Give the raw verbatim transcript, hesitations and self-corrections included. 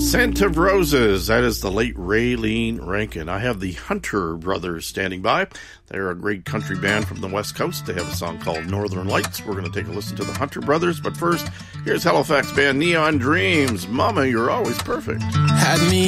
Scent of Roses. That is the late Raylene Rankin. I have the Hunter Brothers standing by. They're a great country band from the West Coast. They have a song called Northern Lights. We're going to take a listen to the Hunter Brothers. But first, here's Halifax band Neon Dreams. Mama, you're always perfect. Had me